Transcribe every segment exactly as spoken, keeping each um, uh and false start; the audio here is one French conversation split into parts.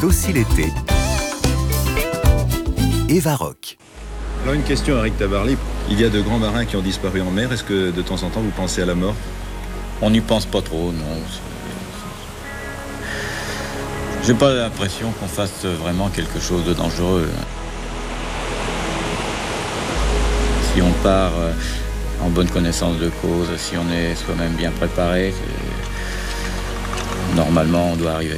aussi l'été. Eva Rock. Alors une question à Eric Tabarly. Il y a de grands marins qui ont disparu en mer. Est-ce que de temps en temps vous pensez à la mort ? On n'y pense pas trop, non. J'ai pas l'impression qu'on fasse vraiment quelque chose de dangereux. Si on part en bonne connaissance de cause, si on est soi-même bien préparé, normalement on doit arriver.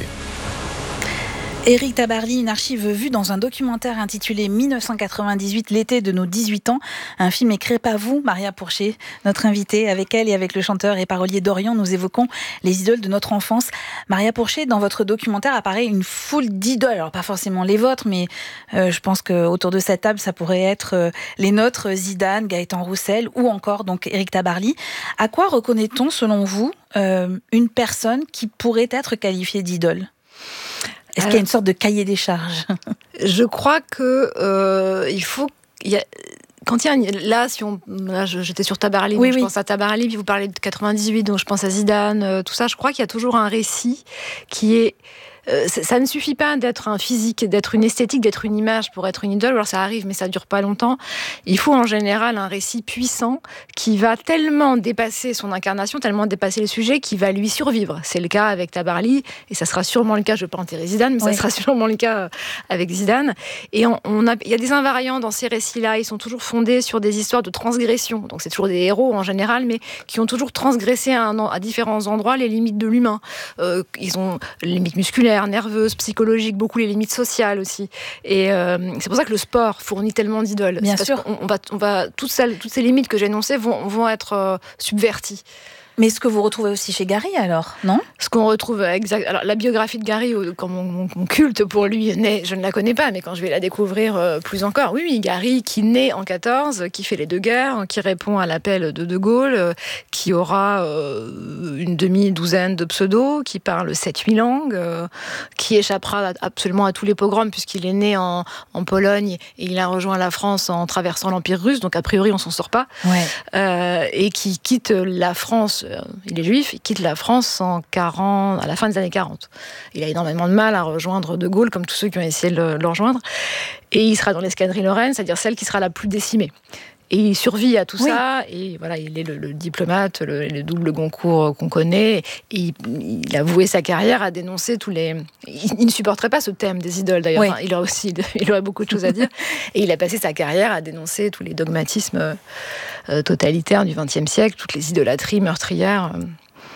Eric Tabarly, une archive vue dans un documentaire intitulé dix-neuf cent quatre-vingt-dix-huit, l'été de nos dix-huit ans. Un film écrit par vous, Maria Pourchet, notre invitée. Avec elle et avec le chanteur et parolier Dorian, nous évoquons les idoles de notre enfance. Maria Pourchet, dans votre documentaire apparaît une foule d'idoles. Alors pas forcément les vôtres, mais euh, je pense qu'autour de cette table, ça pourrait être euh, les nôtres, Zidane, Gaëtan Roussel ou encore donc Eric Tabarly. À quoi reconnaît-on, selon vous, euh, une personne qui pourrait être qualifiée d'idole ? Est-ce qu'il y a une sorte de cahier des charges ? Je crois que euh, il faut. Il y a, quand il y a une, là, si on, là, j'étais sur Tabarly, oui, donc oui. je pense à Tabarly, puis vous parlez de quatre-vingt-dix-huit, donc je pense à Zidane, euh, tout ça. Je crois qu'il y a toujours un récit qui est. Euh, ça ne suffit pas d'être un physique, d'être une esthétique, d'être une image pour être une idole. Alors ça arrive, mais ça dure pas longtemps. Il faut en général un récit puissant qui va tellement dépasser son incarnation, tellement dépasser le sujet, qui va lui survivre. C'est le cas avec Tabarly, et ça sera sûrement le cas. Je ne veux pas enterrer Zidane, mais oui. Ça sera sûrement le cas avec Zidane. Et on, on a, il y a des invariants dans ces récits-là. Ils sont toujours fondés sur des histoires de transgression. Donc c'est toujours des héros en général, mais qui ont toujours transgressé à, un, à différents endroits les limites de l'humain. Euh, ils ont les limites musculaires, nerveuse, psychologique, beaucoup les limites sociales aussi. Et euh, c'est pour ça que le sport fournit tellement d'idoles. Bien c'est sûr. Parce qu'on, on va, on va, toutes, celles, toutes ces limites que j'ai énoncées vont, vont être euh, subverties. Mais ce que vous retrouvez aussi chez Gary, alors, non ? Ce qu'on retrouve exact. Alors la biographie de Gary, quand mon, mon, mon culte pour lui naît, je ne la connais pas, mais quand je vais la découvrir euh, plus encore, oui, oui, Gary qui naît en quatorze, qui fait les deux guerres, qui répond à l'appel de De Gaulle, euh, qui aura euh, une demi-douzaine de pseudos, qui parle sept huit langues, euh, qui échappera absolument à tous les pogroms puisqu'il est né en, en Pologne et il a rejoint la France en traversant l'Empire russe, donc a priori on s'en sort pas, ouais. euh, et qui quitte la France. Il est juif, il quitte la France en quarante, à la fin des années quarante. Il a énormément de mal à rejoindre De Gaulle, comme tous ceux qui ont essayé de le, le rejoindre. Et il sera dans l'escadrille Lorraine, c'est-à-dire celle qui sera la plus décimée. Et il survit à tout oui. ça, et voilà, il est le, le diplomate, le, le double Goncourt qu'on connaît, et il, il a voué sa carrière à dénoncer tous les... Il, il ne supporterait pas ce thème des idoles, d'ailleurs, oui. enfin, il, a aussi, il aurait beaucoup de choses à dire, et il a passé sa carrière à dénoncer tous les dogmatismes euh, totalitaires du vingtième siècle, toutes les idolâtries meurtrières... Euh.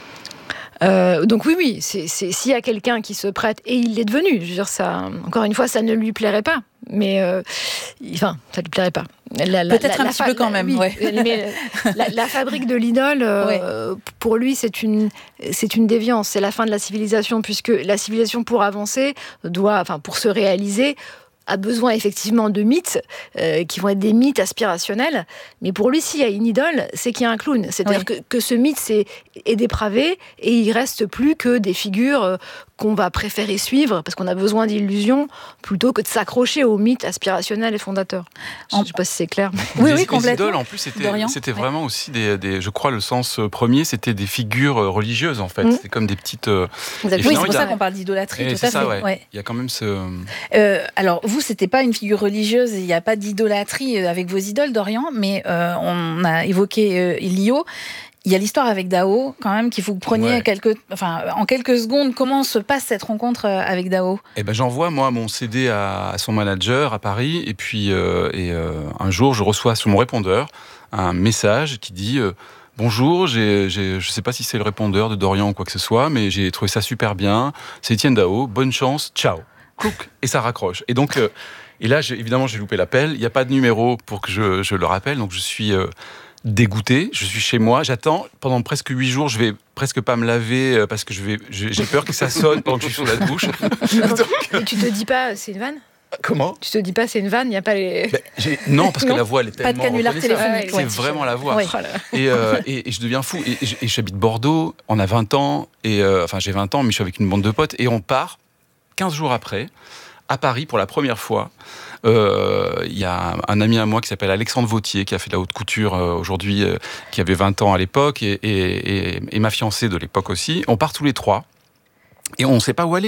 Euh, donc oui, oui, c'est, c'est, s'il y a quelqu'un qui se prête, et il l'est devenu, je veux dire, ça, encore une fois, ça ne lui plairait pas, mais euh, enfin, ça ne lui plairait pas. La, la, Peut-être la, un la, petit la, peu quand la, même, oui, ouais. Mais la, la fabrique de l'idole, euh, ouais. pour lui, c'est une, c'est une déviance, c'est la fin de la civilisation, puisque la civilisation, pour avancer, doit, enfin, pour se réaliser, a besoin effectivement de mythes euh, qui vont être des mythes aspirationnels, mais pour lui, s'il y a une idole, c'est qu'il y a un clown. C'est-à-dire oui. que, que ce mythe c'est, est dépravé et il reste plus que des figures euh, qu'on va préférer suivre parce qu'on a besoin d'illusions plutôt que de s'accrocher au mythe aspirationnel et fondateur. Je ne sais pas si c'est clair. Mais... Oui, les, oui, complètement. Les idoles, en plus, c'était, c'était vraiment ouais. aussi des, des, je crois, le sens premier, c'était des figures religieuses en fait. Mmh. C'était comme des petites. Euh, oui, c'est pour a... ça qu'on parle d'idolâtrie. Et tout à ça, fait. Ouais. Ouais. Il y a quand même ce. Euh, alors vous, c'était pas une figure religieuse, il n'y a pas d'idolâtrie avec vos idoles, Dorian, mais euh, on a évoqué euh, Lio. Il y a l'histoire avec Dao, quand même, qu'il faut que vous preniez ouais. quelques, enfin, en quelques secondes. Comment se passe cette rencontre avec Dao ? Eh ben, j'envoie, moi, mon C D à, à son manager à Paris, et puis euh, et, euh, un jour, je reçois sur mon répondeur un message qui dit euh, « Bonjour, j'ai, j'ai, je ne sais pas si c'est le répondeur de Dorian ou quoi que ce soit, mais j'ai trouvé ça super bien. C'est Étienne Dao, bonne chance, ciao !» Et ça raccroche. Et donc, euh, et là, j'ai, évidemment, j'ai loupé l'appel. Il n'y a pas de numéro pour que je, je le rappelle. Donc, je suis euh, dégoûté. Je suis chez moi. J'attends pendant presque huit jours. Je vais presque pas me laver euh, parce que je vais, j'ai, j'ai peur que ça sonne pendant que je suis sous la douche. Donc, et tu te dis pas, c'est une vanne ? Comment ? Tu te dis pas, c'est une vanne ? Il n'y a pas les... Ben, j'ai... Non, parce que non la voix, elle est tellement... Pas de canular téléphonique. C'est ouais, vraiment la voix. Ouais. Et, euh, et, et je deviens fou. Et, et, et j'habite Bordeaux. On a vingt ans. Et, euh, enfin, j'ai vingt ans, mais je suis avec une bande de potes. Et on part quinze jours après, à Paris, pour la première fois. Il euh, y a un ami à moi qui s'appelle Alexandre Vautier, qui a fait de la haute couture euh, aujourd'hui, euh, qui avait vingt ans à l'époque, et, et, et, et ma fiancée de l'époque aussi. On part tous les trois, et on ne sait pas où aller.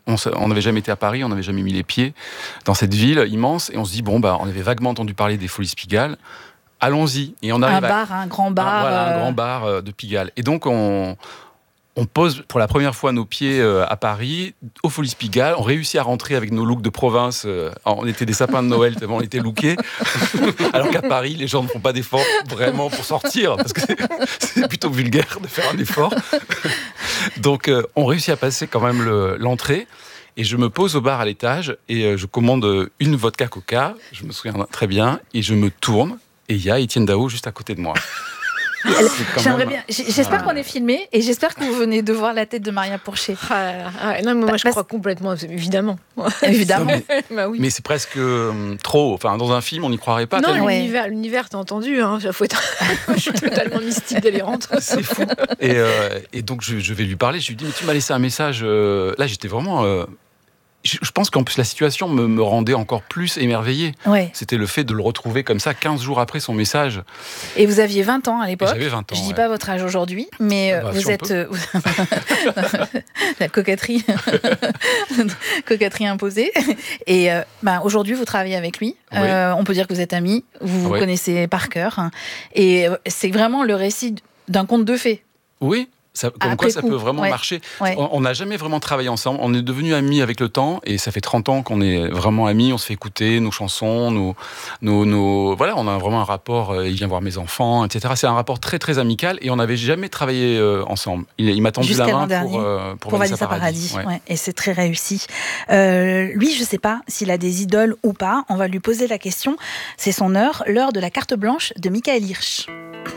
on n'avait jamais été à Paris, on n'avait jamais mis les pieds dans cette ville immense, et on se dit, bon, bah, on avait vaguement entendu parler des Folies Pigalle, allons-y. Et on arrive un bar, à... un grand bar. Un, voilà, euh... un grand bar euh, de Pigalle. Et donc, on... On pose pour la première fois nos pieds à Paris, aux Folies Pigalle. On réussit à rentrer avec nos looks de province. On était des sapins de Noël tellement on était lookés. Alors qu'à Paris, les gens ne font pas d'efforts vraiment pour sortir, parce que c'est, c'est plutôt vulgaire de faire un effort. Donc on réussit à passer quand même le, l'entrée. Et je me pose au bar à l'étage et je commande une vodka coca, je me souviens très bien, et je me tourne et il y a Étienne Dao juste à côté de moi. J'aimerais bien. J'espère qu'on est filmé et j'espère que vous venez de voir la tête de Maria Pourchet. Ah, ah, non, mais moi je Parce... crois complètement, évidemment. Évidemment. mais, bah oui. mais c'est presque euh, trop. Enfin, dans un film, on n'y croirait pas. Non, tellement. l'univers, l'univers, t'as entendu. Hein, faut être... je suis totalement mystique, délirante. C'est fou. Et, euh, et donc je, je vais lui parler. Je lui dis, mais tu m'as laissé un message. Euh... Là, j'étais vraiment. Euh... Je pense qu'en plus la situation me, me rendait encore plus émerveillé. Ouais. C'était le fait de le retrouver comme ça quinze jours après son message. Et vous aviez vingt ans à l'époque. Et j'avais vingt ans. Je dis ouais. pas votre âge aujourd'hui, mais ah bah, vous si êtes euh, la coquetterie, coquetterie imposée. Et euh, bah, aujourd'hui vous travaillez avec lui. Oui. Euh, on peut dire que vous êtes amis, vous vous oui. connaissez par cœur. Et c'est vraiment le récit d'un conte de fées. Oui. Ça, comme Après quoi ça coup, peut vraiment ouais. marcher. Ouais. On n'a jamais vraiment travaillé ensemble. On est devenus amis avec le temps et ça fait trente ans qu'on est vraiment amis. On se fait écouter nos chansons, nos, nos, nos... voilà, on a vraiment un rapport. Euh, il vient voir mes enfants, et cetera. C'est un rapport très très amical et on n'avait jamais travaillé euh, ensemble. Il, il m'a tendu Jusqu'à la main l'an dernier, pour, euh, pour, pour Vanessa Vanessa Paradis. Paradis. Ouais. Ouais, et c'est très réussi. Euh, lui, je ne sais pas s'il a des idoles ou pas. On va lui poser la question. C'est son heure, l'heure de la carte blanche de Michael Hirsch.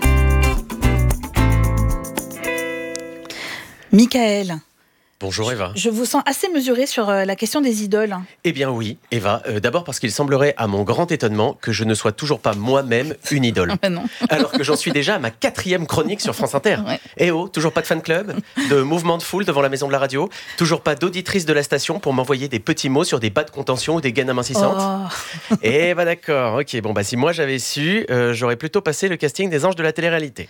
Michael. Bonjour Eva. Je vous sens assez mesurée sur la question des idoles. Eh bien oui, Eva. Euh, d'abord parce qu'il semblerait, à mon grand étonnement, que je ne sois toujours pas moi-même une idole. Ben non. Alors que j'en suis déjà à ma quatrième chronique sur France Inter. Ouais. Eh oh, toujours pas de fan club, de mouvement de foule devant la maison de la radio, toujours pas d'auditrice de la station pour m'envoyer des petits mots sur des bas de contention ou des gaines amincissantes. Oh. Eh bah d'accord, ok. Bon bah si moi j'avais su, euh, j'aurais plutôt passé le casting des anges de la télé-réalité.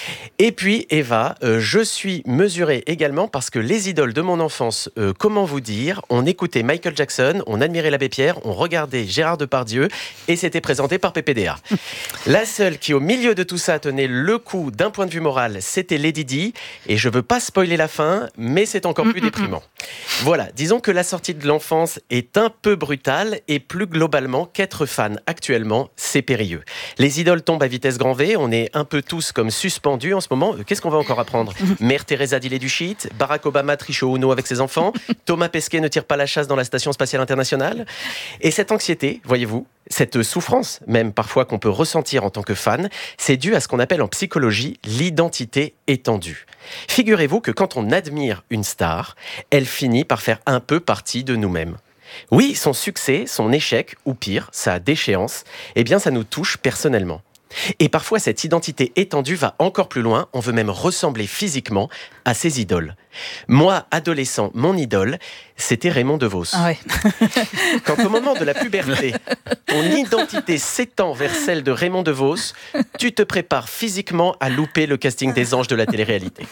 Et puis Eva, euh, je suis mesurée également parce que les idoles de mon enfance, euh, comment vous dire, on écoutait Michael Jackson, on admirait l'abbé Pierre, on regardait Gérard Depardieu et c'était présenté par P P D A. La seule qui au milieu de tout ça tenait le coup d'un point de vue moral, c'était Lady Di et je veux pas spoiler la fin, mais c'est encore plus déprimant. Voilà, disons que la sortie de l'enfance est un peu brutale et plus globalement qu'être fan actuellement, c'est périlleux. Les idoles tombent à vitesse grand V, on est un peu tous comme suspendus en ce moment. Qu'est-ce qu'on va encore apprendre ? Mère Teresa dit du shit, Barack Obama triche au Uno avec ses enfants, Thomas Pesquet ne tire pas la chasse dans la Station Spatiale Internationale. Et cette anxiété, voyez-vous, cette souffrance même parfois qu'on peut ressentir en tant que fan, c'est dû à ce qu'on appelle en psychologie l'identité étendue. Figurez-vous que quand on admire une star, elle finit par faire un peu partie de nous-mêmes. Oui, son succès, son échec, ou pire, sa déchéance, eh bien ça nous touche personnellement. Et parfois, cette identité étendue va encore plus loin, on veut même ressembler physiquement à ses idoles. Moi, adolescent, mon idole, c'était Raymond DeVos. Ah ouais. Quand au moment de la puberté, ton identité s'étend vers celle de Raymond DeVos, tu te prépares physiquement à louper le casting des anges de la télé-réalité.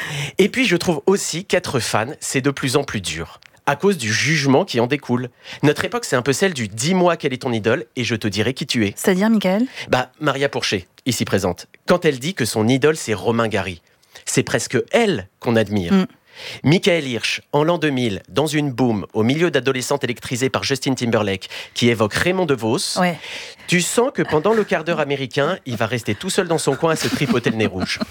Et puis, je trouve aussi qu'être fan, c'est de plus en plus dur. À cause du jugement qui en découle. Notre époque, c'est un peu celle du « dis-moi quelle est ton idole et je te dirai qui tu es ». C'est-à-dire, Michael ? Bah, Maria Pourchet, ici présente, quand elle dit que son idole, c'est Romain Gary, c'est presque elle qu'on admire. Mm. Michael Hirsch, en l'an deux mille, dans une boom, au milieu d'adolescentes électrisées par Justin Timberlake, qui évoque Raymond DeVos, ouais. Tu sens que pendant le quart d'heure américain, il va rester tout seul dans son coin à se tripoter le nez rouge.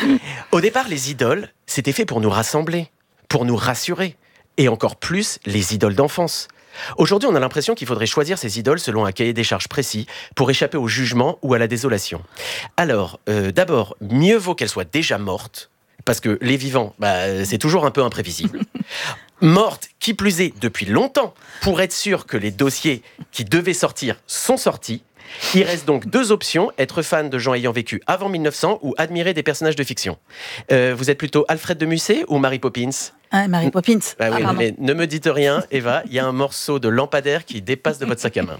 Au départ, les idoles, c'était fait pour nous rassembler, pour nous rassurer. Et encore plus, les idoles d'enfance. Aujourd'hui, on a l'impression qu'il faudrait choisir ses idoles selon un cahier des charges précis pour échapper au jugement ou à la désolation. Alors, euh, d'abord, mieux vaut qu'elles soient déjà mortes, parce que les vivants, bah, c'est toujours un peu imprévisible. Mortes, qui plus est, depuis longtemps, pour être sûr que les dossiers qui devaient sortir sont sortis. Il reste donc deux options, être fan de gens ayant vécu avant mille neuf cents ou admirer des personnages de fiction. Euh, vous êtes plutôt Alfred de Musset ou Mary Poppins ? Ah, Mary Poppins. Ah, oui, ah, mais ne me dites rien, Eva, il y a un morceau de lampadaire qui dépasse de votre sac à main.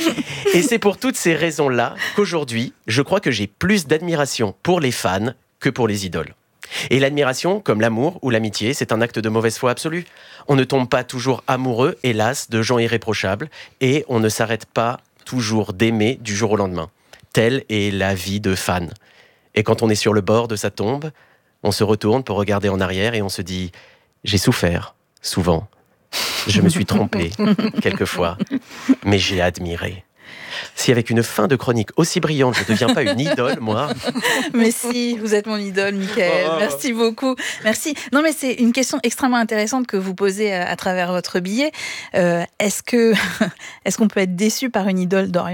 Et c'est pour toutes ces raisons-là qu'aujourd'hui, je crois que j'ai plus d'admiration pour les fans que pour les idoles. Et l'admiration, comme l'amour ou l'amitié, c'est un acte de mauvaise foi absolue. On ne tombe pas toujours amoureux, hélas, de gens irréprochables, et on ne s'arrête pas toujours d'aimer du jour au lendemain. Telle est la vie de fan. Et quand on est sur le bord de sa tombe, on se retourne pour regarder en arrière et on se dit « J'ai souffert, souvent. Je me suis trompé, quelquefois, mais j'ai admiré. » Si avec une fin de chronique aussi brillante, je ne deviens pas une idole, moi. Mais si, vous êtes mon idole, Mickaël. Oh. Merci beaucoup. Merci. Non, mais c'est une question extrêmement intéressante que vous posez à, à travers votre billet. Euh, est-ce que, est-ce qu'on peut être déçu par une idole d'Orient ?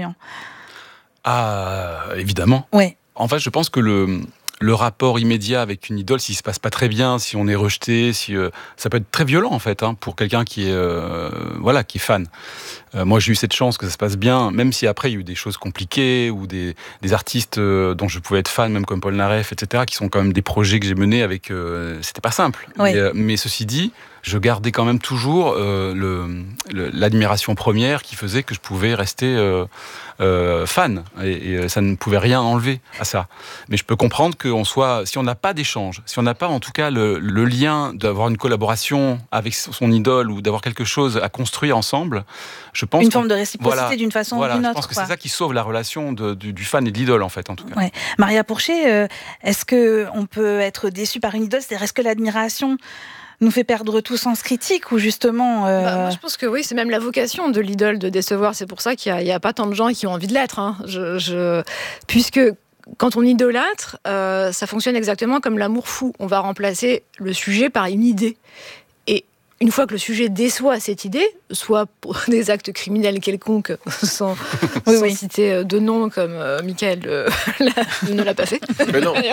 Ah, évidemment. Ouais. En fait, je pense que le... le rapport immédiat avec une idole, s'il se passe pas très bien, si on est rejeté, si euh, ça peut être très violent en fait, hein, pour quelqu'un qui est euh, voilà, qui est fan. Euh, moi, j'ai eu cette chance que ça se passe bien, même si après il y a eu des choses compliquées ou des, des artistes euh, dont je pouvais être fan, même comme Paul Naref, et cetera, qui sont quand même des projets que j'ai menés avec. Euh, c'était pas simple. Oui. Mais, euh, mais ceci dit, je gardais quand même toujours euh, le, le, l'admiration première qui faisait que je pouvais rester euh, euh, fan, et, et ça ne pouvait rien enlever à ça. Mais je peux comprendre qu'on soit, si on n'a pas d'échange, si on n'a pas en tout cas le, le lien d'avoir une collaboration avec son idole ou d'avoir quelque chose à construire ensemble, je pense une forme de réciprocité voilà, d'une façon voilà, ou d'une autre. Je pense que quoi. c'est ça qui sauve la relation de, du, du fan et de l'idole en fait, en tout cas. Ouais. Maria Pourchet, euh, est-ce que on peut être déçu par une idole ? C'est-à-dire, est-ce que l'admiration nous fait perdre tout sens critique ou justement... Euh... Bah, moi, je pense que oui, c'est même la vocation de l'idole de décevoir. C'est pour ça qu'il n'y a, a pas tant de gens qui ont envie de l'être. Hein. Je, je... Puisque quand on idolâtre, euh, ça fonctionne exactement comme l'amour fou. On va remplacer le sujet par une idée. Et une fois que le sujet déçoit cette idée, soit pour des actes criminels quelconques, sans, oui, sans oui. citer de nom comme euh, Mickaël euh, ne l'a pas fait. Mais non.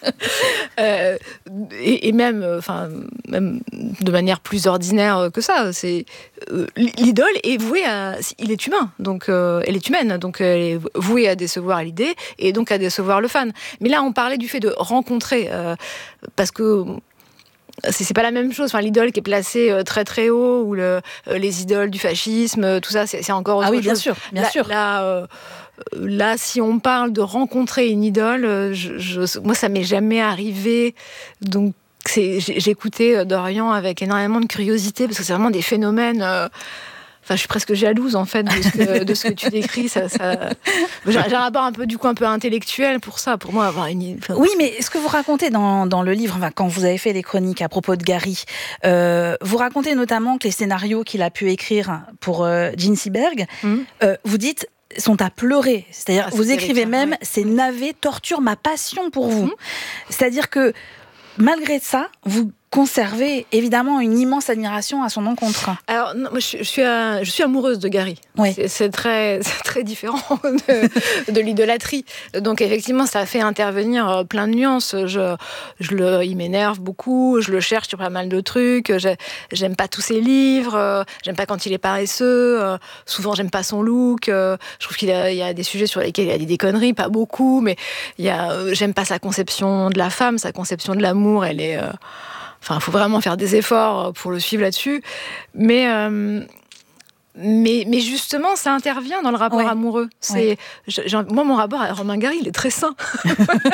euh, et, et même, enfin, même de manière plus ordinaire que ça, c'est euh, l'idole est vouée à, il est humain, donc euh, elle est humaine, donc elle est vouée à décevoir l'idée et donc à décevoir le fan. Mais là, on parlait du fait de rencontrer, euh, parce que C'est, c'est pas la même chose. Enfin, l'idole qui est placée euh, très très haut, ou le, euh, les idoles du fascisme, euh, tout ça, c'est, c'est encore autre ah oui, chose. bien sûr, bien là, sûr. Là, euh, là, si on parle de rencontrer une idole, je, je, moi, ça m'est jamais arrivé. Donc, c'est, j'ai, j'ai écouté Dorian avec énormément de curiosité, parce que c'est vraiment des phénomènes. Euh, Enfin, je suis presque jalouse en fait de ce que, de ce que tu décris. Ça, ça... J'ai, j'ai un rapport un peu du coup un peu intellectuel pour ça, pour moi avoir une. Enfin... Oui, mais ce que vous racontez dans, dans le livre, enfin, quand vous avez fait les chroniques à propos de Gary, euh, vous racontez notamment que les scénarios qu'il a pu écrire pour euh, Jean Seberg, mmh. euh, vous dites sont à pleurer. C'est-à-dire, ah, vous écrivez même ouais. Ces navets torturent ma passion pour vous. Mmh. C'est-à-dire que malgré ça, vous conserver évidemment une immense admiration à son encontre. Alors, non, moi, je, je, suis, à, je suis amoureuse de Gary. Oui. C'est, c'est, très, c'est très différent de, de l'idolâtrie. Donc, effectivement, ça fait intervenir plein de nuances. Je, je le, il m'énerve beaucoup, je le cherche sur pas mal de trucs. Je, j'aime pas tous ses livres, j'aime pas quand il est paresseux. Souvent, j'aime pas son look. Je trouve qu'il y a, il y a des sujets sur lesquels il y a des conneries, pas beaucoup, mais il y a, j'aime pas sa conception de la femme, sa conception de l'amour, elle est... Enfin, il faut vraiment faire des efforts pour le suivre là-dessus. Mais, euh, mais, mais justement, ça intervient dans le rapport ouais. amoureux. C'est, ouais. je, je, moi, mon rapport à Romain Gary, il est très sain. Vous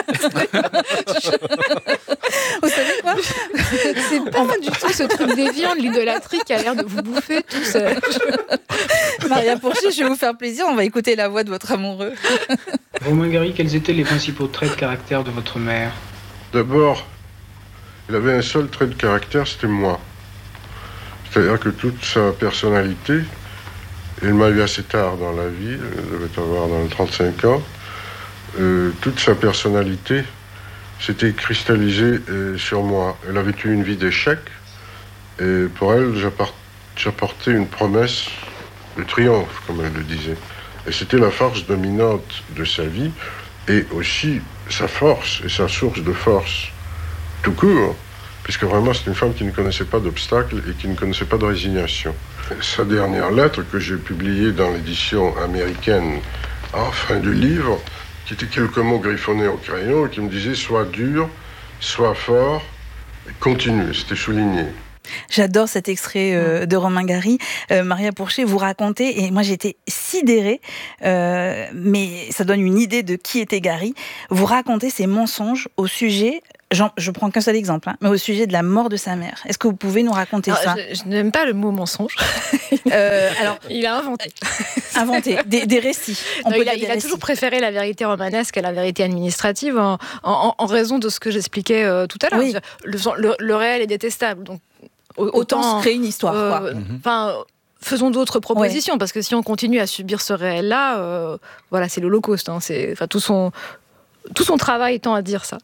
savez quoi ? C'est pas du tout ce truc déviant de l'idolâtrie qui a l'air de vous bouffer tout seul. Maria Pourchet, je vais vous faire plaisir. On va écouter la voix de votre amoureux. Romain Gary, quels étaient les principaux traits de caractère de votre mère ? D'abord, il avait un seul trait de caractère, c'était moi. C'est-à-dire que toute sa personnalité, il m'a eu assez tard dans la vie, je devais avoir dans les trente-cinq ans, euh, toute sa personnalité s'était cristallisée euh, sur moi. Elle avait eu une vie d'échec, et pour elle, j'apport- j'apportais une promesse de triomphe, comme elle le disait. Et c'était la force dominante de sa vie, et aussi sa force et sa source de force. Tout court, puisque vraiment c'est une femme qui ne connaissait pas d'obstacles et qui ne connaissait pas de résignation. Sa dernière lettre que j'ai publiée dans l'édition américaine en fin de livre, qui était quelques mots griffonnés au crayon et qui me disait « Sois dur, sois fort, et continue », c'était souligné. J'adore cet extrait euh, de Romain Gary. Euh, Maria Pourchet, vous racontez, et moi j'étais sidérée, euh, mais ça donne une idée de qui était Gary. Vous racontez ces mensonges au sujet Jean, je prends qu'un seul exemple, hein, mais au sujet de la mort de sa mère. Est-ce que vous pouvez nous raconter alors, ça ? Je, je n'aime pas le mot mensonge. euh, alors, il a inventé. Inventé, des, des récits. On non, peut il a, dire il a récits. toujours préféré la vérité romanesque à la vérité administrative en, en, en raison de ce que j'expliquais euh, tout à l'heure. Oui. Le, le, le réel est détestable. Donc, autant, autant se créer une histoire. euh, quoi. Enfin. Mm-hmm. Faisons d'autres propositions, ouais. Parce que si on continue à subir ce réel-là, euh, voilà, c'est l'Holocauste. Hein, c'est, enfin, tout son, tout son travail tend à dire ça.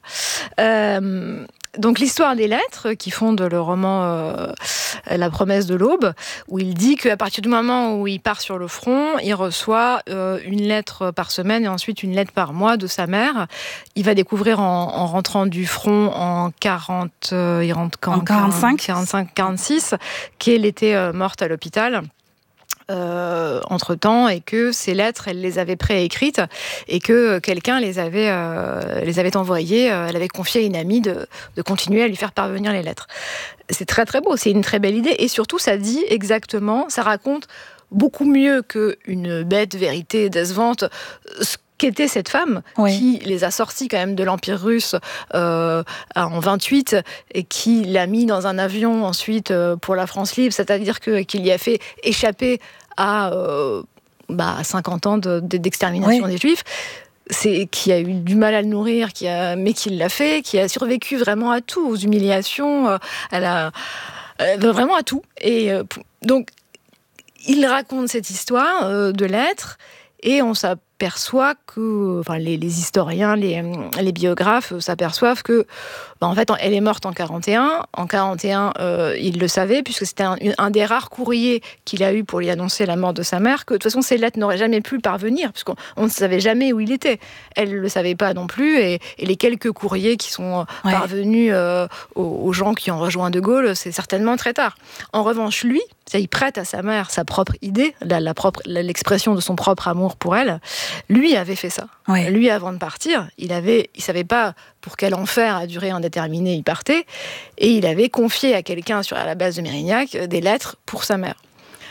Euh, donc l'histoire des lettres qui fondent le roman euh, La promesse de l'aube, où il dit qu'à partir du moment où il part sur le front, il reçoit euh, une lettre par semaine et ensuite une lettre par mois de sa mère. Il va découvrir en, en rentrant du front en quarante, euh, il rentre quand, en quarante-cinq, quarante-cinq, quarante-six, qu'elle était euh, morte à l'hôpital. Euh, entre-temps, et que ces lettres, elle les avait préécrites et que quelqu'un les avait, euh, les avait envoyées, euh, elle avait confié à une amie de, de continuer à lui faire parvenir les lettres. C'est très très beau, c'est une très belle idée et surtout ça dit exactement, ça raconte beaucoup mieux qu'une bête vérité décevante ce qu'était cette femme, oui. Qui les a sortis quand même de l'Empire russe euh, en vingt-huit et qui l'a mis dans un avion ensuite euh, pour la France libre, c'est-à-dire que, qu'il y a fait échapper à euh, bah, cinquante ans de, de, d'extermination oui. des Juifs, c'est, qui a eu du mal à le nourrir, qui a, mais qui l'a fait, qui a survécu vraiment à tout, aux humiliations, euh, à la, euh, vraiment à tout. Et euh, donc, il raconte cette histoire euh, de lettres et on s'aperçoit que, enfin, les, les historiens, les, les biographes s'aperçoivent que, bah, en fait, elle est morte en quarante et un. En quarante et un, euh, il le savait, puisque c'était un, un des rares courriers qu'il a eu pour lui annoncer la mort de sa mère, que de toute façon, ces lettres n'auraient jamais pu parvenir, puisqu'on on ne savait jamais où il était. Elle ne le savait pas non plus, et, et les quelques courriers qui sont ouais. parvenus euh, aux, aux gens qui ont rejoint De Gaulle, c'est certainement très tard. En revanche, lui, il prête à sa mère sa propre idée, la, la propre, l'expression de son propre amour pour elle. Lui avait fait ça. Ouais. Lui, avant de partir, il avait, il savait pas pour quel enfer à durée indéterminée il partait, et il avait confié à quelqu'un sur la base de Mérignac des lettres pour sa mère.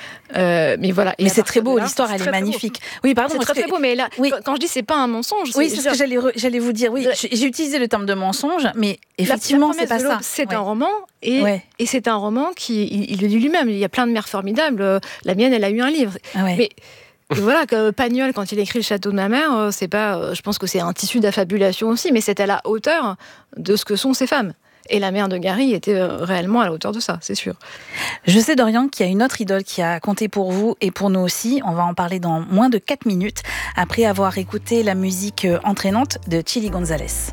Euh, mais voilà. Et mais c'est très beau, là, l'histoire elle est magnifique. Oui, pardon. C'est très que... très beau, mais là, oui. quand je dis c'est pas un mensonge, oui, c'est, c'est ce que j'allais, re... j'allais vous dire. Oui, la... j'ai utilisé le terme de mensonge, mais effectivement, c'est pas ça. C'est ouais. un roman, et, ouais. et c'est un roman qui, il, il le dit lui-même. Il y a plein de mères formidables. La mienne, elle a eu un livre, ouais. mais. Voilà, que Pagnol, quand il écrit Le Château de ma mère, c'est pas, je pense que c'est un tissu d'affabulation aussi, mais c'est à la hauteur de ce que sont ces femmes. Et la mère de Gary était réellement à la hauteur de ça, c'est sûr. Je sais, Dorian, qu'il y a une autre idole qui a compté pour vous et pour nous aussi. On va en parler dans moins de quatre minutes, après avoir écouté la musique entraînante de Chili González.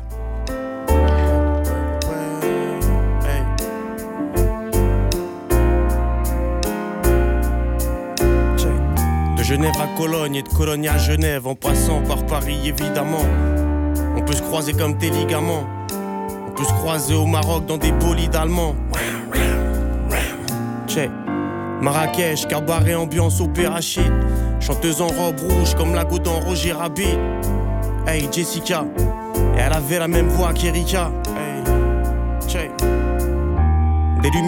De Genève à Cologne et de Cologne à Genève, en passant par Paris évidemment. On peut se croiser comme des ligaments. On peut se croiser au Maroc dans des bolides allemands. Check. Marrakech, cabaret, ambiance opéra shit. Chanteuse en robe rouge comme la goutte dans Roger Rabbit. Hey Jessica, et elle avait la même voix qu'Erika. Hey, check. Des lumières